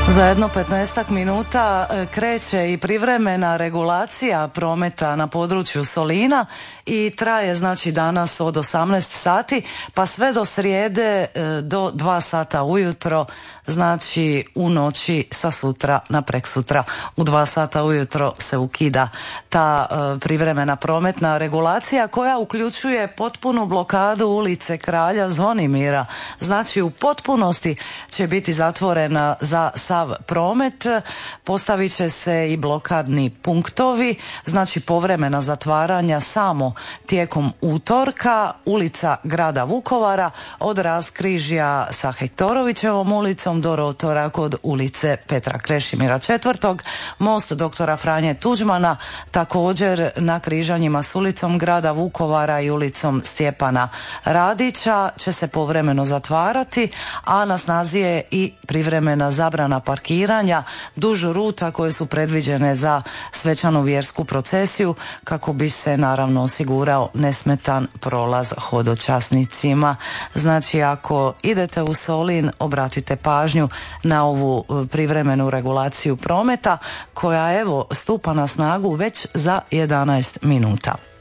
Za jedno 15 minuta kreće i privremena regulacija prometa na području Solina i traje znači danas od 18 sati pa sve do srijede do 2 sata ujutro, znači u noći sa sutra na preksutra. U 2 sata ujutro se ukida ta privremena prometna regulacija koja uključuje potpunu blokadu ulice Kralja Zvonimira. Znači u potpunosti će biti zatvorena za sav promet, postavit će se i blokadni punktovi, znači povremena zatvaranja samo tijekom utorka, ulica grada Vukovara od raskrižja sa Hektorovićevom ulicom do rotora kod ulice Petra Krešimira IV, most doktora Franje Tuđmana, također na križanjima s ulicom grada Vukovara i ulicom Stjepana Radića će se povremeno zatvarati, a na snazi je i privremena zabrana parkiranja duž ruta koje su predviđene za svečanu vjersku procesiju kako bi se naravno osigurao nesmetan prolaz hodočasnicima. Znači ako idete u Solin, obratite pažnju na ovu privremenu regulaciju prometa koja evo stupa na snagu već za 11 minuta.